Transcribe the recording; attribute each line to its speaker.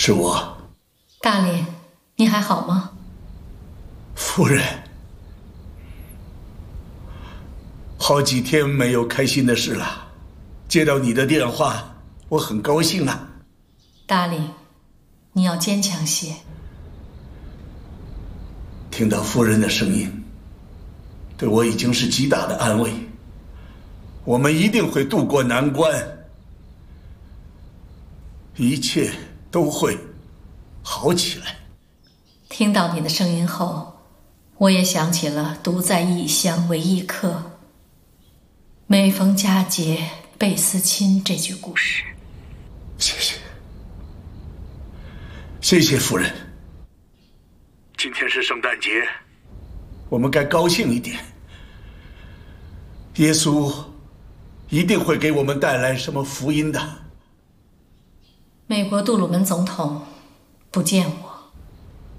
Speaker 1: 是我。
Speaker 2: 大林，你还好吗？
Speaker 1: 夫人，好几天没有开心的事了，接到你的电话，我很高兴啊。
Speaker 2: 大林，你要坚强些。
Speaker 1: 听到夫人的声音，对我已经是极大的安慰。我们一定会渡过难关，一切都会好起来。
Speaker 2: 听到你的声音后，我也想起了独在异乡为异客，每逢佳节倍思亲这句故事。
Speaker 1: 谢谢，谢谢夫人。今天是圣诞节，我们该高兴一点。耶稣一定会给我们带来什么福音的。
Speaker 2: 美国杜鲁门总统不见我，